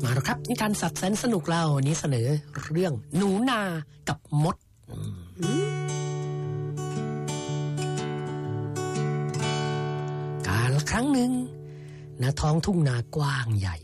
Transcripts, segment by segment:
มาแล้วครับนิทานสัตว์แสนสนุกเราวันนี้เสนอเรื่องหนูนากับมดกาลครั้งหนึ่งณท้องทุ่งนากว้างใหญ่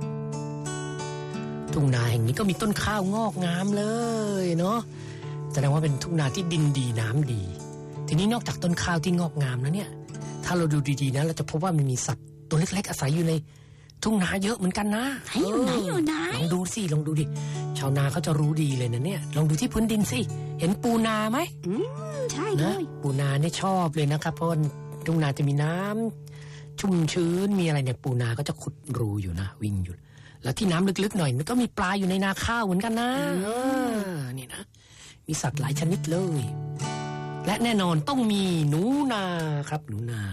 ทุ่งนาแห่งนี้ก็มีต้นข้าวงอกงามเลยเนาะแสดงว่าเป็นทุ่งนาที่ดินดีน้ำดีทีนี้นอกจากต้นข้าวที่งอกงามแล้วเนี่ยถ้าเราดูดีๆนะเราจะพบว่ามันมีสัตว์ตัวเล็กๆอาศัยอยู่ในทุ่งนาเยอะเหมือนกันนะอยู่ไหนลองดูสิลองดูดิชาวนาเขาจะรู้ดีเลยนะเนี่ยลองดูที่พื้นดินสิเห็นปูนาไหมใช่เลยปูนาเนี่ยชอบเลยนะครับเพราะทุ่งนาจะมีน้ำชุ่มชื้นมีอะไรเนี่ยปูนาก็จะขุดรูอยู่นะวิ่งอยู่แล้วที่น้ำลึกๆหน่อยมันก็มีปลาอยู่ในนาข้าวเหมือนกันนะนี่นะมีสัตว์หลายชนิดเลยและแน่นอนต้องมีหนูนาครับหนูนา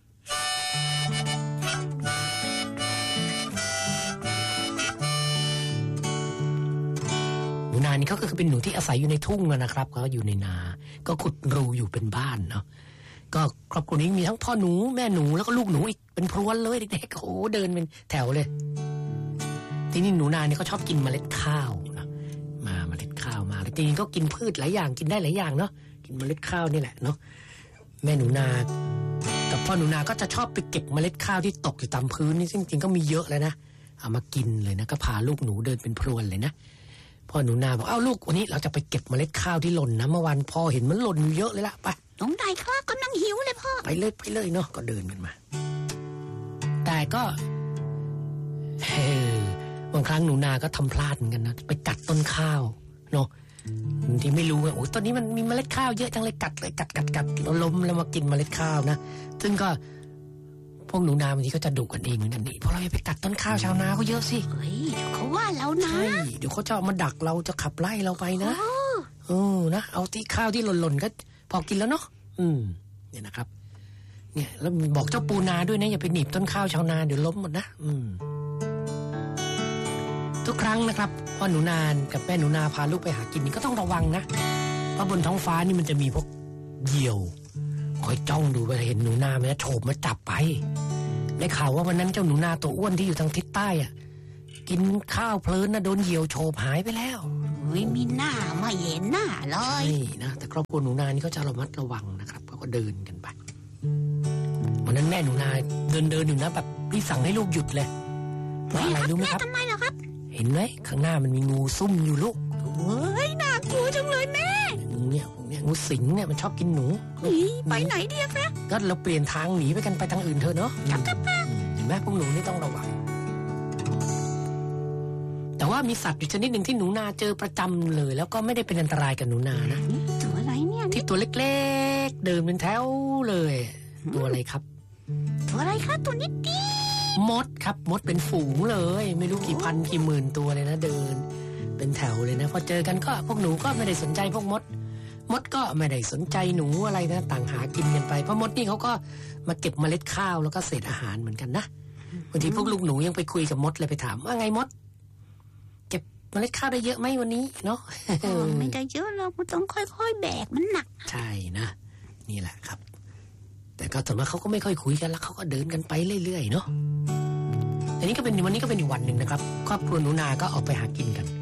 หนูนานี่ก็คือเป็นหนูที่อาศัยอยู่ในทุ่งนะครับเขาอยู่ในนาก็ขุดรูอยู่เป็นบ้านเนาะก็ครอบครัวนี้มีทั้งพ่อหนูแม่หนูแล้วก็ลูกหนูอีกเป็นพรวนเลยเด็กๆโอ้เดินเป็นแถวเลยทีนี้หนูนาเนี่ยเขาชอบกินเมล็ดข้าวนะมาเมล็ดข้าวมาแล้วจริงๆก็กินพืชหลายอย่างกินได้หลายอย่างเนาะกินเมล็ดข้าวนี่แหละเนาะแม่หนูนากับพ่อหนูนาก็จะชอบไปเก็บเมล็ดข้าวที่ตกอยู่ตามพื้นนี่ซึ่งจริงๆก็มีเยอะเลยนะเอามากินเลยนะก็พาลูกหนูเดินเป็นพรวนเลยนะพ่อหนูนาบอกเอ้าลูกวันนี้เราจะไปเก็บเมล็ดข้าวที่หล่นนะเมื่อวานพ่อเห็นมันหล่นเยอะเลยละไปตรงไหนครับกำลังหิวเลยพ่อไปเลยเนาะก็เดินกันมาแต่ก็บางครั้งหนูนาก็ทำพลาดเหมือนกันนะไปกัดต้นข้าวเนาะที่ไม่รู้ว่าโอ้ต้นนี้มันมีเมล็ดข้าวเยอะจังเลยกัดเลยกัดแล้วล้มแล้วมากินเมล็ดข้าวนะซึ่งก็พวกหนูนาบางทีก็จะดุกันเองเหมือนกันนี่เพราะเราไปกัดต้นข้าวชาวนาเขาเยอะสิเฮ้ยเขาว่าเรานะใช่เดี๋ยวเขาจะมาดักเราจะขับไล่เราไปนะนะเอาที่ข้าวที่หล่นๆก็พอกินแล้วเนาะเนี่ยนะครับเนี่ยแล้วบอกเจ้าปูนาด้วยนะอย่าไปหนีบต้นข้าวชาวนาเดี๋ยวล้มหมดนะทุกครั้งนะครับพ่อหนูนากับแม่หนูนาพาลูกไปหากินนี่ก็ต้องระวังนะเพราะบนท้องฟ้านี่มันจะมีพวกเหยี่ยวคอยจ้องดูไปเห็นหนูนามันจะโฉบมาจับไปได้ข่าวว่าวันนั้นเจ้าหนูนาตัวอ้วนที่อยู่ทางทิศใต้อ่ะกินข้าวเพลินนะโดนเหยี่ยวโฉบหายไปแล้วมีหน้าไม่เห็นหน้าเลยนี่นะแต่ครอบครัวหนูนานี่เขาจะระมัดระวังนะครับเขาก็เดินกันไปวันนั้นแม่หนูนาเดินอยู่นะแบบรีบสั่งให้ลูกหยุดเลยเพราะอะไรรู้ไหมครับทำไมล่ะครับเห็นไหมข้างหน้ามันมีงูซุ่มอยู่ลูกเฮ้ยน่ากลัวจังเลยแม่เนี่ยงูสิงเนี่ยมันชอบกินหนูไปไหนดีครับก็เราเปลี่ยนทางหนีไปกันไปทางอื่นเถอะเนาะเห็นไหมพวกหนูนี่ต้องระวังแต่ว่ามีสัตว์อยู่ชนิดหนึ่งที่หนูนาเจอประจำเลยแล้วก็ไม่ได้เป็นอันตรายกับหนูนานะตัวอะไรเนี่ยที่ตัวเล็กๆเดินเป็นแถวเลยตัวอะไรครับตัวอะไรครับตัวนิดเดียวมดครับมดเป็นฝูงเลยไม่รู้กี่พันกี่หมื่นตัวเลยนะเดินเป็นแถวเลยนะพอเจอกันก็พวกหนูก็ไม่ได้สนใจพวกมดก็ไม่ได้สนใจหนูอะไรนะต่างหากินกันไปเพราะมดนี่เขาก็มาเก็บเมล็ดข้าวแล้วก็เศษอาหารเหมือนกันนะบางทีพวกลูกหนูยังไปคุยกับมดเลยไปถามว่าไงมดเก็บเมล็ดข้าวได้เยอะไหมวันนี้เนาะไม่ได้เยอะเราต้องค่อยๆแบกมันหนักใช่นะนี่แหละครับแต่ก็ส่วนมากเขาก็ไม่ค่อยคุยกันแล้วเขาก็เดินกันไปเรื่อยๆเนาะอันนี้ก็เป็นวันนี้ก็เป็นอีกวันหนึ่งนะครับครอบครัวหนูนาก็ออกไปหากินกัน